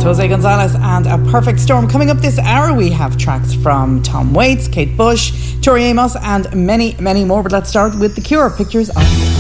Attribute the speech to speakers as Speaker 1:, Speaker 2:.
Speaker 1: Jose Gonzalez and A Perfect Storm. Coming up this hour, we have tracks from Tom Waits, Kate Bush, Tori Amos, and many, many more. But let's start with The Cure, Pictures of